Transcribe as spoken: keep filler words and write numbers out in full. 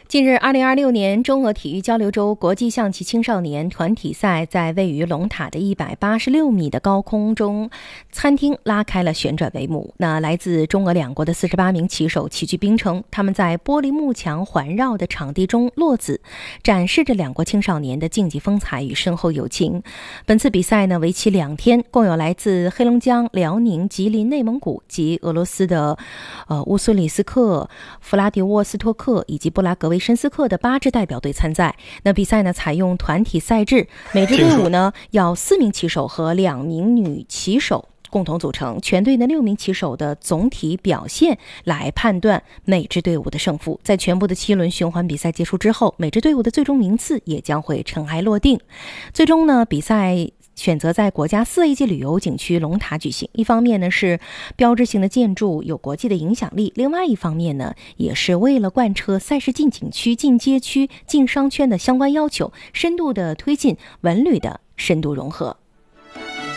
近日，二零二六年中俄体育交流周国际象棋青少年团体赛在位于龙塔的一百八十六米的高空中餐厅拉开了旋转帷幕。那来自中俄两国的四十八名棋手齐聚冰城，他们在玻璃幕墙环绕的场地中落子，展示着两国青少年的竞技风采与深厚友情。本次比赛呢，为期两天，共有来自黑龙江、辽宁、吉林、内蒙古及俄罗斯的呃乌苏里斯克、弗拉迪沃斯托克以及布拉格维申斯克的八支代表队参赛。那比赛呢采用团体赛制，每支队伍呢要四名棋手和两名女棋手共同组成，全队的六名棋手的总体表现来判断每支队伍的胜负。在全部的七轮循环比赛结束之后，每支队伍的最终名次也将会尘埃落定。最终呢，比赛选择在国家四 A 级旅游景区龙塔举行，一方面呢是标志性的建筑，有国际的影响力，另外一方面呢也是为了贯彻赛事进景区、进街区、进商圈的相关要求，深度的推进文旅的深度融合。